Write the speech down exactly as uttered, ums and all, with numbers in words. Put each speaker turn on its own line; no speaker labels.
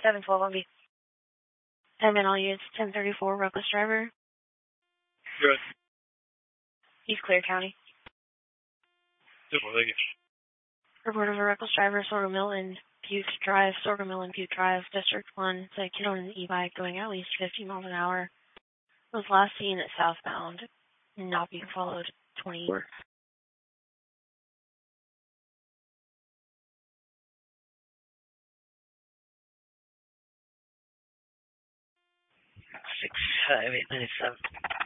seven twelve on B. And then I'll use ten thirty-four reckless driver.
Good.
East Clear County.
Well, thank you.
Report of a reckless driver, Sorghum Mill and Butte Drive, Sorghum Mill and Butte Drive, District one. It's a kid on an e-bike going at least fifty miles an hour. Was last seen at southbound, not being followed twenty.
Six five eight ninety seven.